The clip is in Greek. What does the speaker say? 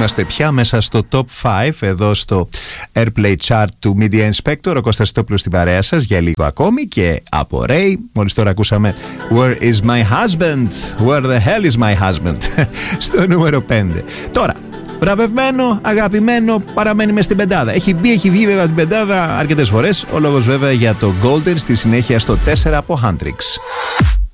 είμαστε πια μέσα στο Top 5 εδώ στο Airplay Chart του Media Inspector. Ο Κώστας Τόπουλος στην παρέα σας για λίγο ακόμη. Και από Ray, μόλις τώρα ακούσαμε Where is my husband? Where the hell is my husband? Στο νούμερο 5. Τώρα, βραβευμένο, αγαπημένο, παραμένει μες στην πεντάδα. Έχει βγει βέβαια την πεντάδα αρκετές φορές. Ο λόγος βέβαια για το Golden στη συνέχεια στο 4 από Huntrix.